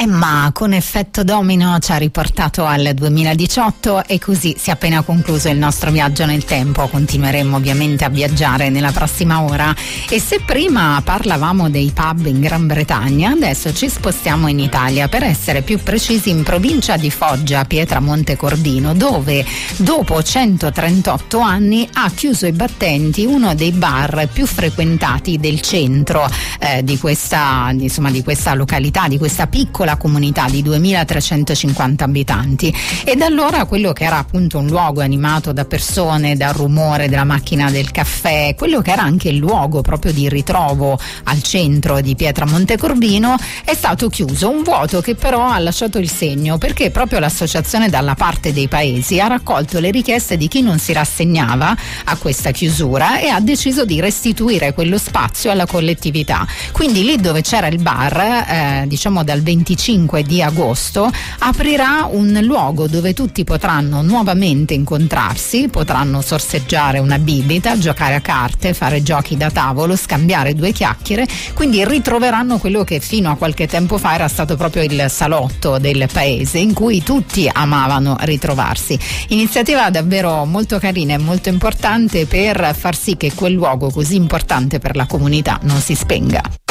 Ma con effetto domino ci ha riportato al 2018 e così si è appena concluso il nostro viaggio nel tempo. Continueremo ovviamente a viaggiare nella prossima ora e se prima parlavamo dei pub in Gran Bretagna, adesso ci spostiamo in Italia, per essere più precisi in provincia di Foggia, Pietramonte Cordino, dove dopo 138 anni ha chiuso i battenti uno dei bar più frequentati del centro di questa località, di questa piccola comunità di 2350 abitanti. E da allora quello che era appunto un luogo animato da persone, dal rumore della macchina del caffè, quello che era anche il luogo proprio di ritrovo al centro di Pietramonte Cordino, è stato chiuso. Un vuoto che però ha lasciato il segno, perché proprio l'associazione Dalla Parte dei Paesi ha raccolto le richieste di chi non si rassegnava a questa chiusura e ha deciso di restituire quello spazio alla collettività. Quindi lì dove c'era il bar, dal 25 di agosto aprirà un luogo dove tutti potranno nuovamente incontrarsi, potranno sorseggiare una bibita, giocare a carte, fare giochi da tavolo, scambiare due chiacchiere, quindi ritroveranno quello che fino a qualche tempo fa era stato proprio il salotto del paese in cui tutti amavano ritrovarsi. Iniziativa davvero molto carina e molto importante per far sì che quel luogo così importante per la comunità non si spenga.